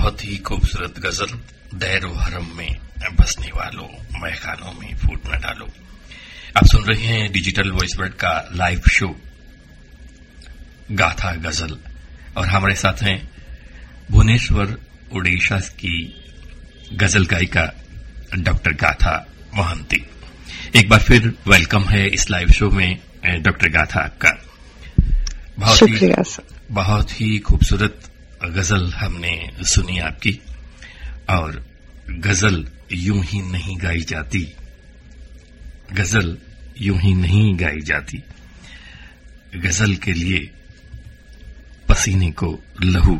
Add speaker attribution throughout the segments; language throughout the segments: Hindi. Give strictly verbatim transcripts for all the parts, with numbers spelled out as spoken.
Speaker 1: बहुत ही खूबसूरत गजल दैरो हरम में बसने वालों महखानों में फूट न डालो। आप सुन रहे हैं डिजिटल वॉइस वर्ड का लाइव शो गाथा गजल और हमारे साथ हैं भुवनेश्वर ओडिशा की गजल गायिका डॉक्टर गाथा मोहंती। एक बार फिर वेलकम है इस लाइव शो में डॉक्टर गाथा आपका। बहुत
Speaker 2: शुक्रिया
Speaker 1: ही बहुत ही खूबसूरत गजल हमने सुनी आपकी। और गजल यूं ही नहीं गाई जाती, गजल यूं ही नहीं गाई जाती, गजल के लिए पसीने को लहू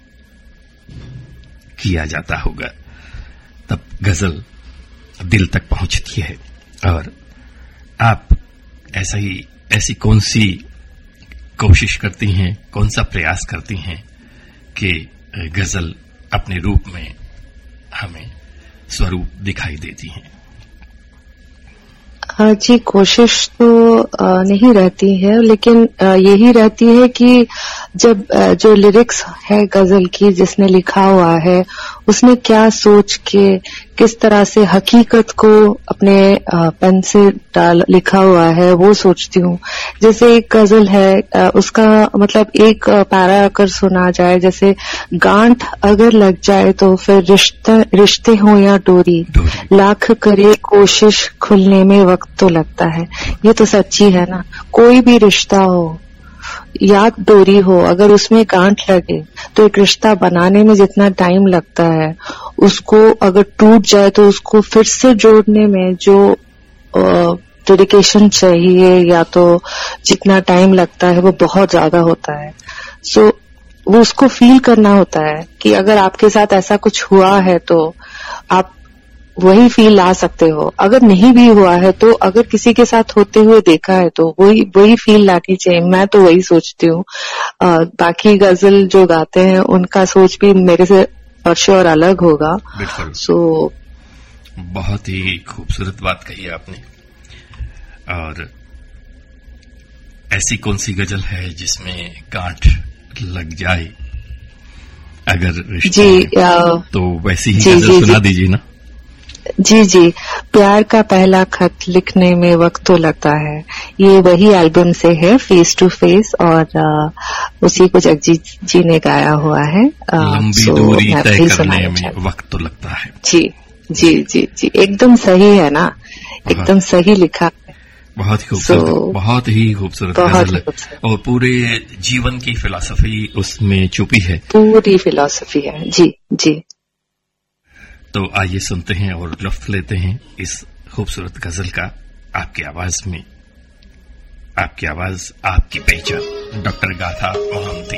Speaker 1: किया जाता होगा, तब गजल दिल तक पहुंचती है। और आप ऐसा ही ऐसी कौन सी कोशिश करती हैं, कौन सा प्रयास करती हैं कि गजल अपने रूप में हमें स्वरूप दिखाई देती हैं?
Speaker 2: जी, कोशिश तो नहीं रहती है, लेकिन यही रहती है कि जब जो लिरिक्स है गजल की जिसने लिखा हुआ है उसने क्या सोच के किस तरह से हकीकत को अपने पेन से डाल लिखा हुआ है वो सोचती हूँ। जैसे एक गजल है, उसका मतलब एक पैरा अगर सुना जाए, जैसे गांठ अगर लग जाए तो फिर रिश्ते रिश्ते हो या डोरी, लाख करे कोशिश खुलने में वक्त तो लगता है। ये तो सच्ची है ना, कोई भी रिश्ता हो या डोरी हो, अगर उसमें गांठ लगे तो एक रिश्ता बनाने में जितना टाइम लगता है उसको अगर टूट जाए तो उसको फिर से जोड़ने में जो डेडिकेशन चाहिए या तो जितना टाइम लगता है वो बहुत ज्यादा होता है। सो वो उसको फील करना होता है कि अगर आपके साथ ऐसा कुछ हुआ है तो आप वही फील ला सकते हो। अगर नहीं भी हुआ है तो अगर किसी के साथ होते हुए देखा है तो वही वही फील लानी चाहिए। मैं तो वही सोचती हूँ। बाकी गजल जो गाते हैं उनका सोच भी मेरे से वर्षों और अलग होगा। सो
Speaker 1: बहुत ही खूबसूरत बात कही आपने। और ऐसी कौन सी गजल है जिसमें गांठ लग जाए अगर
Speaker 2: जी
Speaker 1: आ, तो वैसी ही
Speaker 2: जी,
Speaker 1: गजल
Speaker 2: जी,
Speaker 1: सुना
Speaker 2: जी,
Speaker 1: दीजिए ना।
Speaker 2: जी जी, प्यार का पहला खत लिखने में वक्त तो लगता है। ये वही एल्बम से है, फेस टू फेस, और आ, उसी को जगजीत जी ने गाया हुआ है। आ,
Speaker 1: लंबी दूरी तय करने में वक्त तो लगता है।
Speaker 2: जी जी जी जी, एकदम सही है ना, एकदम सही लिखा है।
Speaker 1: बहुत ही खूबसूरत, so, बहुत ही खूबसूरत गजल है और पूरे जीवन की फिलॉसफी उसमें छुपी है।
Speaker 2: पूरी फिलॉसफी है। जी जी।
Speaker 1: तो आइए सुनते हैं और लुत्फ लेते हैं इस खूबसूरत गजल का आपकी आवाज में। आपकी आवाज, आपकी पहचान, डॉक्टर गाथा मोहंती।